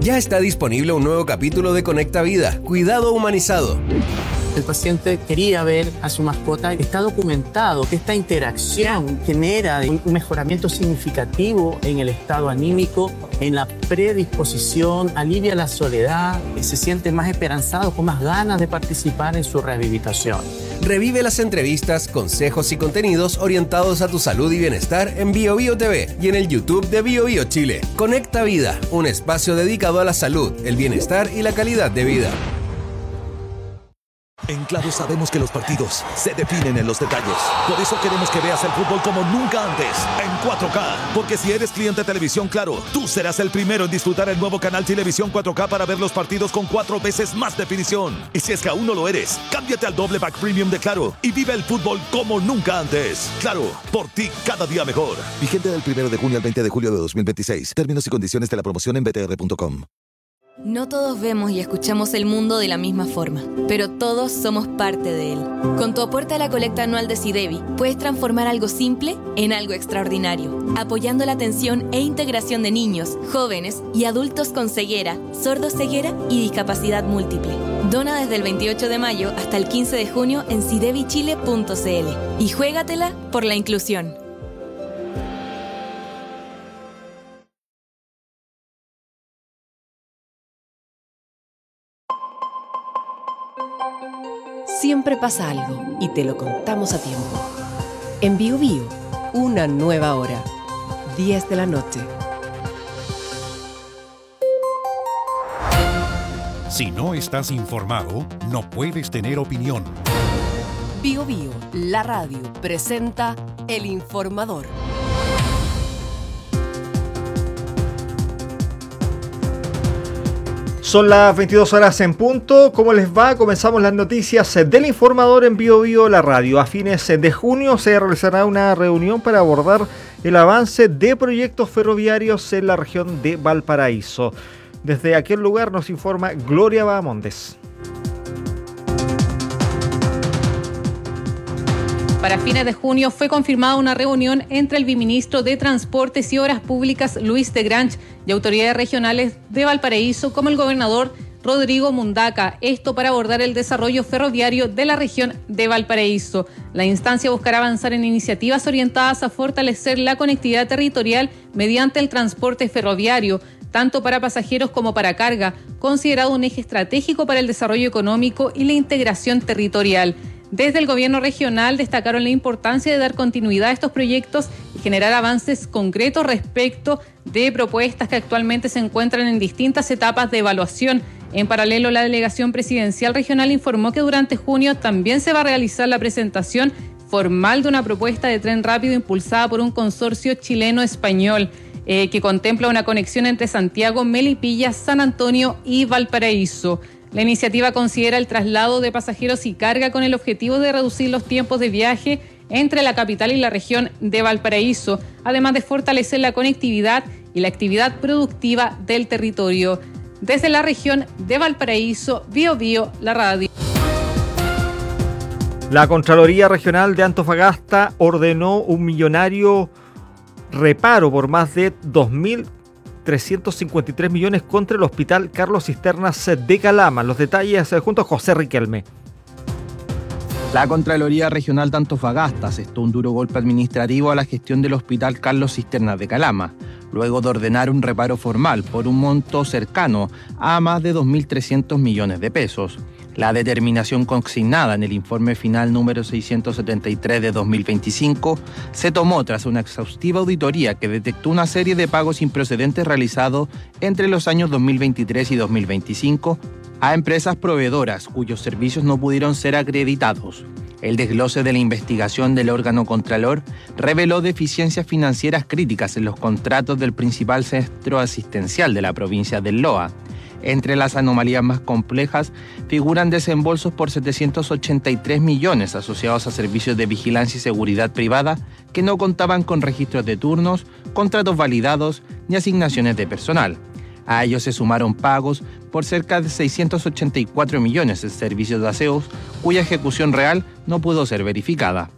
Ya está disponible un nuevo capítulo de Conecta Vida, Cuidado Humanizado. El paciente quería ver a su mascota. Está documentado que esta interacción genera un mejoramiento significativo en el estado anímico, en la predisposición, alivia la soledad, se siente más esperanzado, con más ganas de participar en su rehabilitación. Revive las entrevistas, consejos y contenidos orientados a tu salud y bienestar en BioBio TV y en el YouTube de BioBio Chile. Conecta Vida, un espacio dedicado a la salud, el bienestar y la calidad de vida. En Claro sabemos que los partidos se definen en los detalles. Por eso queremos que veas el fútbol como nunca antes, en 4K. Porque si eres cliente de Televisión Claro, tú serás el primero en disfrutar el nuevo canal Televisión 4K para ver los partidos con 4 veces más definición. Y si es que aún no lo eres, cámbiate al doble pack premium de Claro y vive el fútbol como nunca antes. Claro, por ti cada día mejor. Vigente del 1 de junio al 20 de julio de 2026. Términos y condiciones de la promoción en btr.com. No todos vemos y escuchamos el mundo de la misma forma, pero todos somos parte de él. Con tu aporte a la colecta anual de SIDEBI, puedes transformar algo simple en algo extraordinario, apoyando la atención e integración de niños, jóvenes y adultos con ceguera, sordoceguera y discapacidad múltiple. Dona desde el 28 de mayo hasta el 15 de junio en sidebichile.cl y juégatela por la inclusión. Siempre pasa algo y te lo contamos a tiempo. En BioBio, una nueva hora. 10 de la noche. Si no estás informado, no puedes tener opinión. BioBio, la radio, presenta El Informador. Son las 22 horas en punto. ¿Cómo les va? Comenzamos las noticias del Informador en BioBio, la radio. A fines de junio se realizará una reunión para abordar el avance de proyectos ferroviarios en la región de Valparaíso. Desde aquel lugar nos informa Gloria Bahamondes. Para fines de junio fue confirmada una reunión entre el viceministro de Transportes y Obras Públicas, Luis de Grange, y autoridades regionales de Valparaíso, como el gobernador Rodrigo Mundaca. Esto para abordar el desarrollo ferroviario de la región de Valparaíso. La instancia buscará avanzar en iniciativas orientadas a fortalecer la conectividad territorial mediante el transporte ferroviario, tanto para pasajeros como para carga, considerado un eje estratégico para el desarrollo económico y la integración territorial. Desde el gobierno regional destacaron la importancia de dar continuidad a estos proyectos y generar avances concretos respecto de propuestas que actualmente se encuentran en distintas etapas de evaluación. En paralelo, la delegación presidencial regional informó que durante junio también se va a realizar la presentación formal de una propuesta de tren rápido impulsada por un consorcio chileno-español que contempla una conexión entre Santiago, Melipilla, San Antonio y Valparaíso. La iniciativa considera el traslado de pasajeros y carga con el objetivo de reducir los tiempos de viaje entre la capital y la región de Valparaíso, además de fortalecer la conectividad y la actividad productiva del territorio. Desde la región de Valparaíso, BioBio, la radio. La Contraloría Regional de Antofagasta ordenó un millonario reparo por más de 2.353 millones contra el Hospital Carlos Cisternas de Calama. Los detalles junto a José Riquelme. La Contraloría Regional de Antofagasta asestó un duro golpe administrativo a la gestión del Hospital Carlos Cisternas de Calama, luego de ordenar un reparo formal por un monto cercano a más de 2.300 millones de pesos. La determinación consignada en el informe final número 673 de 2025 se tomó tras una exhaustiva auditoría que detectó una serie de pagos improcedentes realizados entre los años 2023 y 2025 a empresas proveedoras cuyos servicios no pudieron ser acreditados. El desglose de la investigación del órgano Contralor reveló deficiencias financieras críticas en los contratos del principal centro asistencial de la provincia del Loa. Entre las anomalías más complejas figuran desembolsos por 783 millones asociados a servicios de vigilancia y seguridad privada que no contaban con registros de turnos, contratos validados ni asignaciones de personal. A ellos se sumaron pagos por cerca de 684 millones en servicios de aseos, cuya ejecución real no pudo ser verificada.